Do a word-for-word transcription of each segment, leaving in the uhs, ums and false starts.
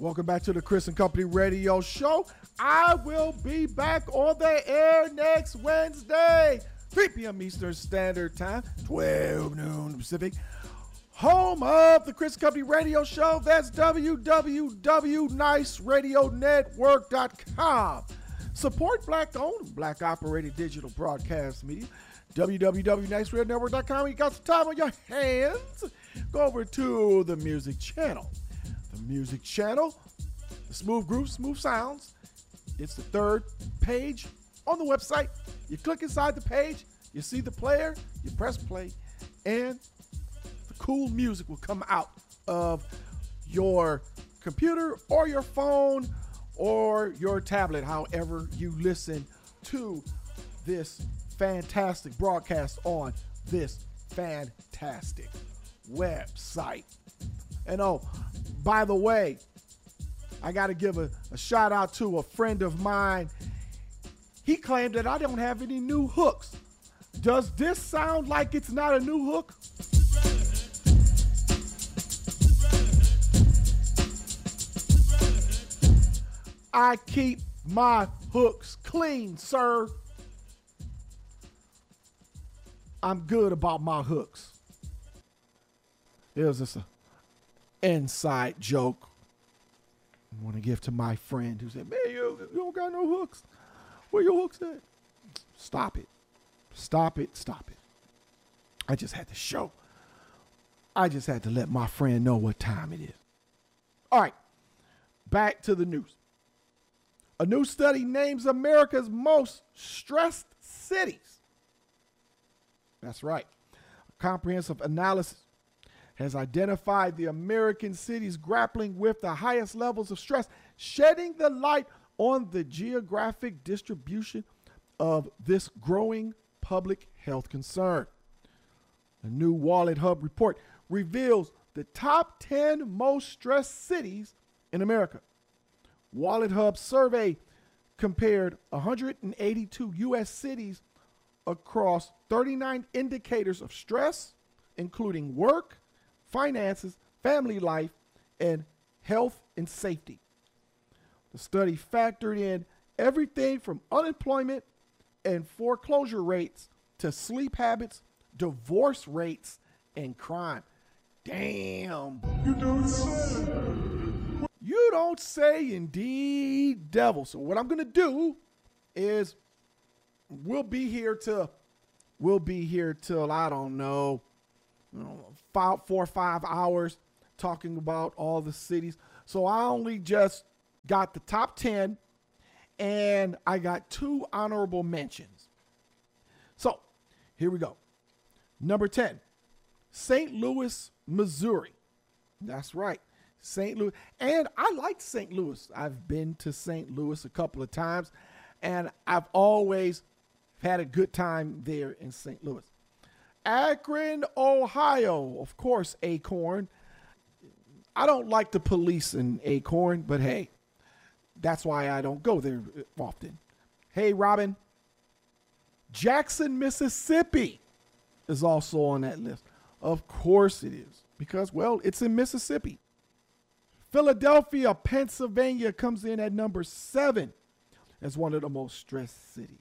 Welcome back to the Chris and Company Radio Show. I will be back on the air next Wednesday, three p.m. Eastern Standard Time, twelve noon Pacific. Home of the Chris and Company Radio Show. That's w w w dot nice radio network dot com. Support black-owned, black-operated digital broadcast media. w w w dot nice radio network dot com. You got some time on your hands? Go over to the music channel. The music channel, the Smooth Grooves, Smooth Sounds. It's the third page on the website. You click inside the page, you see the player, you press play, and the cool music will come out of your computer or your phone or your tablet, however you listen to this fantastic broadcast on this fantastic website. And oh, by the way, I got to give a, a shout out to a friend of mine. He claimed that I don't have any new hooks. Does this sound like it's not a new hook? I keep my hooks clean, sir. I'm good about my hooks. It was just a inside joke I want to give to my friend who said, man, you, you don't got no hooks. Where your hooks at? Stop it. Stop it. Stop it. I just had to show. I just had to let my friend know what time it is. All right. Back to the news. A new study names America's most stressed cities. That's right. A comprehensive analysis has identified the American cities grappling with the highest levels of stress, shedding the light on the geographic distribution of this growing public health concern. A new Wallet Hub report reveals the top ten most stressed cities in America. Wallet Hub survey compared one hundred eighty-two U S cities across thirty-nine indicators of stress, including work, finances, family life, and health and safety. The study factored in everything from unemployment and foreclosure rates to sleep habits, divorce rates, and crime. Damn. You don't say. You don't say, indeed, devil. So what I'm going to do is we'll be here till, we'll be here till, I don't know, you know, five, four or five hours talking about all the cities. So I only just got the top ten and I got two honorable mentions. So here we go. Number ten, Saint Louis, Missouri. That's right. Saint Louis. And I like Saint Louis. I've been to Saint Louis a couple of times and I've always had a good time there in Saint Louis. Akron, Ohio, of course, Acorn. I don't like the police in Acorn, but hey, that's why I don't go there often. Hey, Robin. Jackson, Mississippi is also on that list. Of course it is, because, well, it's in Mississippi. Philadelphia, Pennsylvania comes in at number seven as one of the most stressed cities.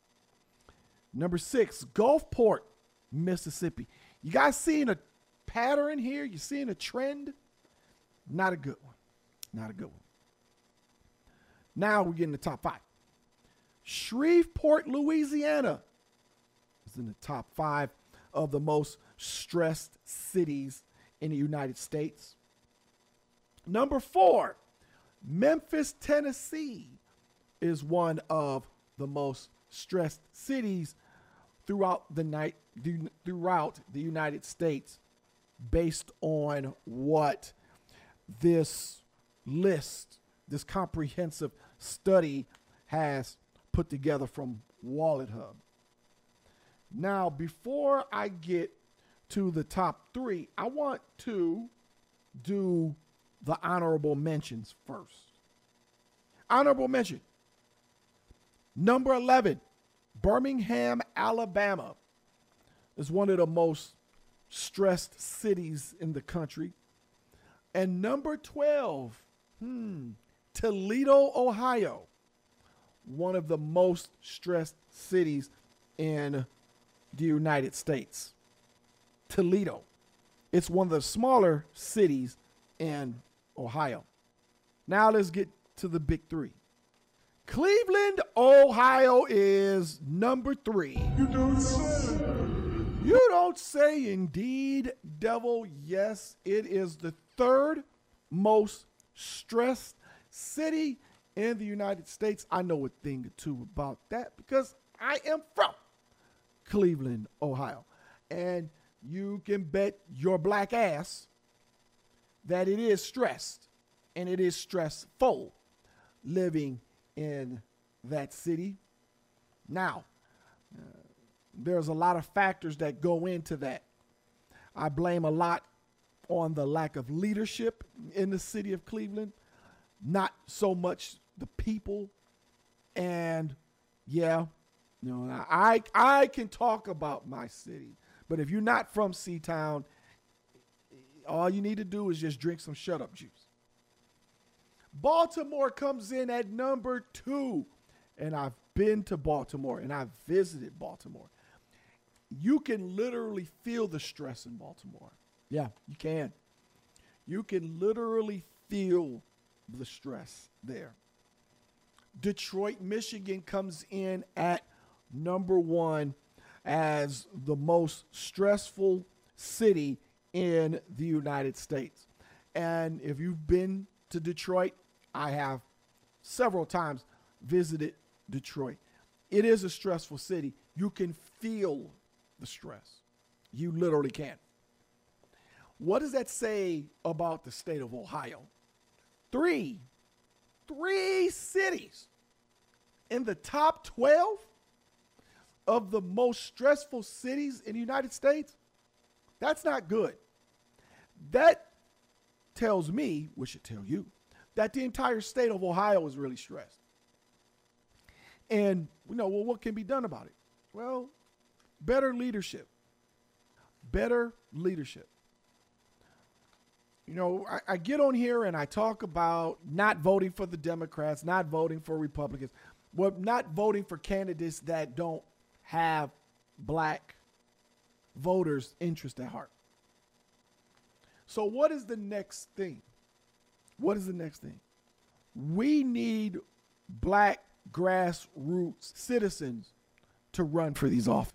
Number six, Gulfport, Mississippi. You guys seeing a pattern here? You seeing a trend? Not a good one. Not a good one. Now we're getting the top five. Shreveport, Louisiana is in the top five of the most stressed cities in the United States. Number four, Memphis, Tennessee is one of the most stressed cities throughout the night, throughout the United States, based on what this list, this comprehensive study has put together from Wallet Hub. Now, before I get to the top three, I want to do the honorable mentions first. Honorable mention. Number eleven, Birmingham, Alabama is one of the most stressed cities in the country. And number twelve, Hmm. Toledo, Ohio. One of the most stressed cities in the United States. Toledo. It's one of the smaller cities in Ohio. Now let's get to the big three. Cleveland, Ohio is number three. You don't say. You don't say, indeed, devil. Yes, it is the third most stressed city in the United States. I know a thing or two about that because I am from Cleveland, Ohio. And you can bet your black ass that it is stressed and it is stressful living in that city. Now, uh, there's a lot of factors that go into that. I blame a lot on the lack of leadership in the city of Cleveland, not so much the people. And yeah, you know, I I can talk about my city, but if you're not from C-Town, all you need to do is just drink some shut up juice. Baltimore comes in at number two, and I've been to Baltimore and I've visited Baltimore. You can literally feel the stress in Baltimore. Yeah, you can. You can literally feel the stress there. Detroit, Michigan comes in at number one as the most stressful city in the United States. And if you've been to Detroit, I have several times visited Detroit. It is a stressful city. You can feel the stress. You literally can. What does that say about the state of Ohio? Three, three cities in the top twelve of the most stressful cities in the United States? That's not good. That tells me, which should tell you, that the entire state of Ohio is really stressed. And, you know, well, what can be done about it? Well, better leadership. Better leadership. You know, I, I get on here and I talk about not voting for the Democrats, not voting for Republicans, but not voting for candidates that don't have black voters' interest at heart. So what is the next thing? What is the next thing? We need black grassroots citizens to run for these offices.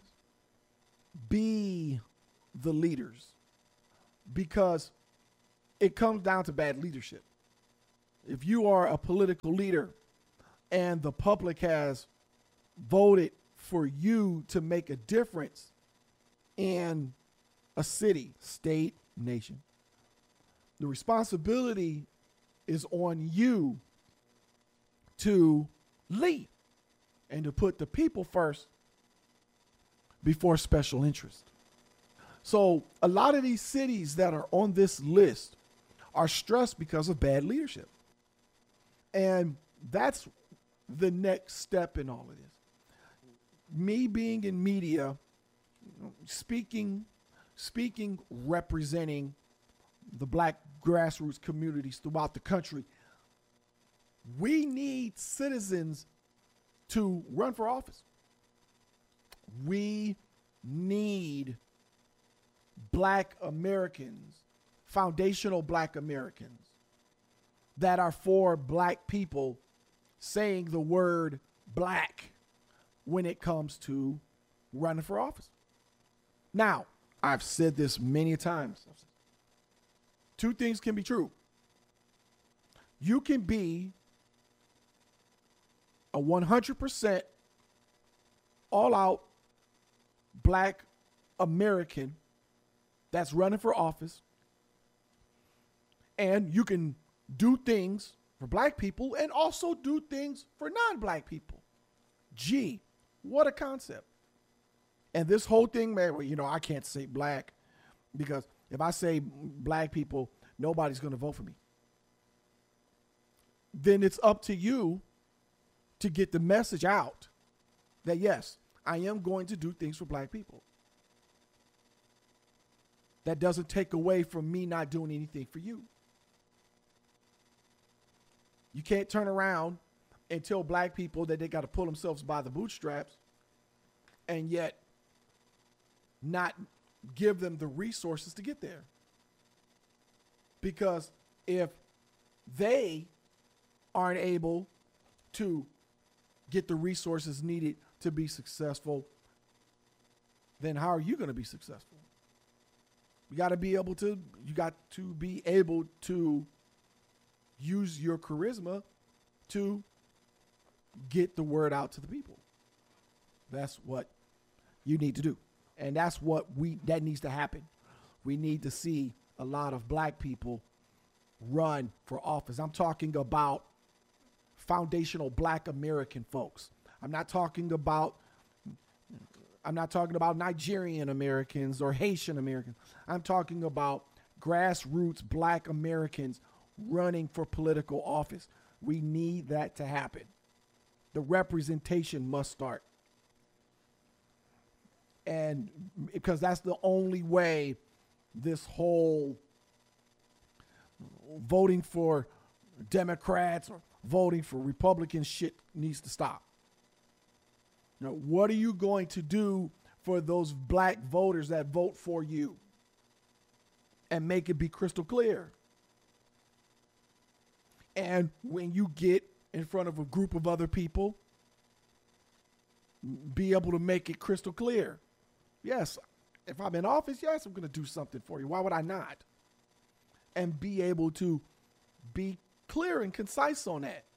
Be the leaders, because it comes down to bad leadership. If you are a political leader and the public has voted for you to make a difference in a city, state, nation, the responsibility is on you to lead and to put the people first before special interest. So a lot of these cities that are on this list are stressed because of bad leadership. And that's the next step in all of this. Me being in media, you know, speaking, speaking, representing the black grassroots communities throughout the country, we need citizens to run for office. We need black Americans, foundational black Americans that are for black people saying the word black when it comes to running for office. Now, I've said this many times. Two things can be true. You can be a one hundred percent all-out black American that's running for office, and you can do things for black people and also do things for non-black people. Gee, what a concept. And this whole thing, man, well, you know, I can't say black because if I say black people, nobody's going to vote for me. Then it's up to you to get the message out that, yes, I am going to do things for black people. That doesn't take away from me not doing anything for you. You can't turn around and tell black people that they got to pull themselves by the bootstraps and yet not give them the resources to get there. Because if they aren't able to get the resources needed to be successful, then how are you going to be successful? You got to be able to, you got to be able to use your charisma to get the word out to the people. That's what you need to do. And that's what we, that needs to happen. We need to see a lot of black people run for office. I'm talking about foundational black American folks. I'm not talking about, I'm not talking about Nigerian Americans or Haitian Americans. I'm talking about grassroots black Americans running for political office. We need that to happen. The representation must start. And because that's the only way this whole voting for Democrats or voting for Republicans shit needs to stop. Now, what are you going to do for those black voters that vote for you? And make it be crystal clear. And when you get in front of a group of other people, be able to make it crystal clear. Yes, if I'm in office, yes, I'm going to do something for you. Why would I not? And be able to be clear and concise on that.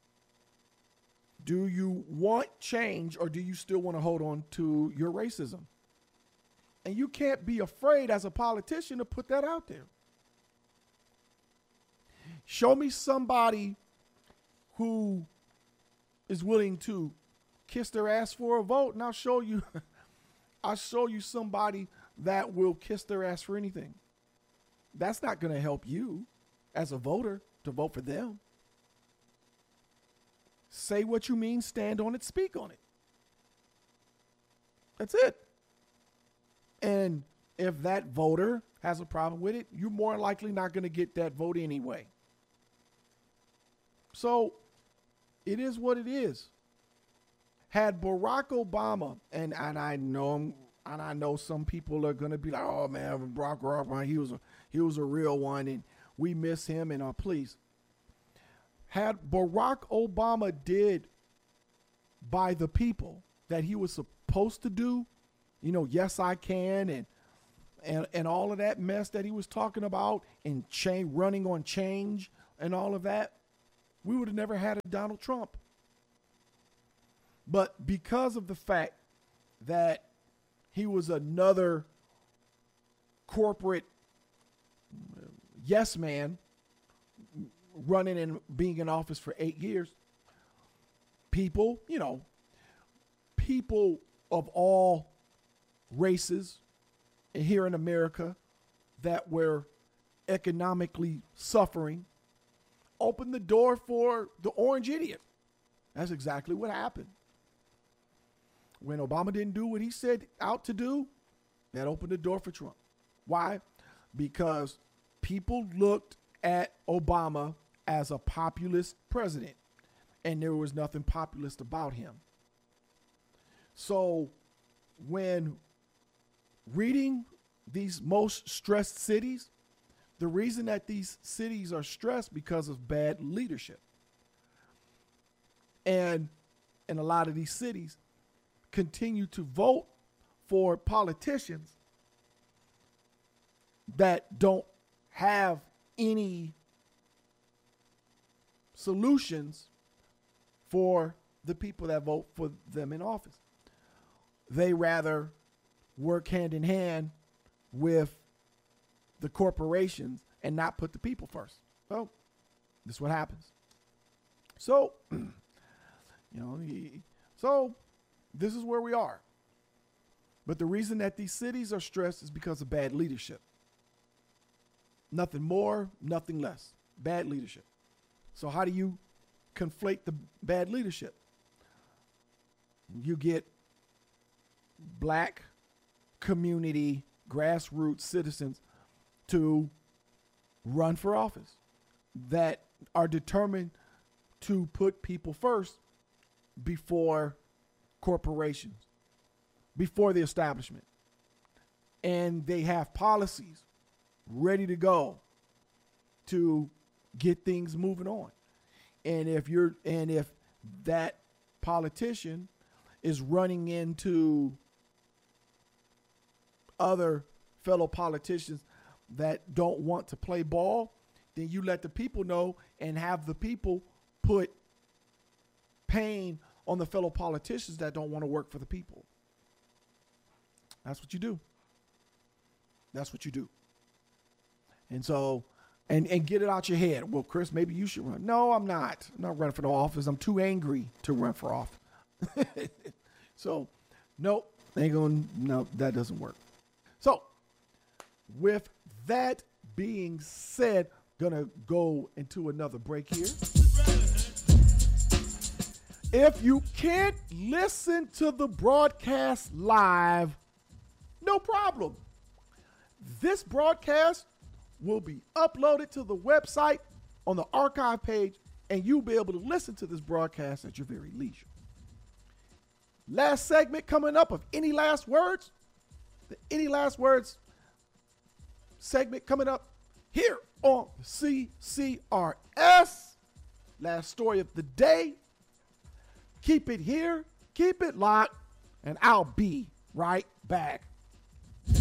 Do you want change, or do you still want to hold on to your racism? And you can't be afraid as a politician to put that out there. Show me somebody who is willing to kiss their ass for a vote, and I'll show you I'll show you somebody that will kiss their ass for anything. That's not going to help you as a voter to vote for them. Say what you mean, stand on it, speak on it. That's it. And if that voter has a problem with it, you're more likely not going to get that vote anyway. So it is what it is. Had Barack Obama, and, and I know him, and I know some people are going to be like, oh man, Barack Obama, he was a, he was a real one, and we miss him, and uh, please. Had Barack Obama did by the people that he was supposed to do, you know, yes, I can, and and and all of that mess that he was talking about, and change, running on change and all of that, we would have never had a Donald Trump. But because of the fact that he was another corporate yes man running and being in office for eight years, people, you know, people of all races here in America that were economically suffering opened the door for the orange idiot. That's exactly what happened. When Obama didn't do what he said out to do, that opened the door for Trump. Why? Because people looked at Obama as a populist president, and there was nothing populist about him. So when reading these most stressed cities, the reason that these cities are stressed because of bad leadership. And in a lot of these cities, continue to vote for politicians that don't have any solutions for the people that vote for them in office. They rather work hand in hand with the corporations and not put the people first. Well, this is what happens. So, you know, so this is where we are. But the reason that these cities are stressed is because of bad leadership. Nothing more, nothing less. Bad leadership. So how do you conflate the bad leadership? You get black community, grassroots citizens to run for office that are determined to put people first before corporations, before the establishment. And they have policies ready to go to get things moving on. And if you're and if that politician is running into other fellow politicians that don't want to play ball, then you let the people know and have the people put pain on the fellow politicians that don't want to work for the people. That's what you do. That's what you do. And so, and, and get it out your head. Well, Chris, maybe you should run. No, I'm not. I'm not running for the office. I'm too angry to run for office. So, nope, ain't gonna, no, that doesn't work. So, with that being said, gonna go into another break here. If you can't listen to the broadcast live, no problem. This broadcast will be uploaded to the website on the archive page, and you'll be able to listen to this broadcast at your very leisure. Last segment coming up of Any Last Words. The Any Last Words segment coming up here on C C R S. Last story of the day. Keep it here, keep it locked, and I'll be right back.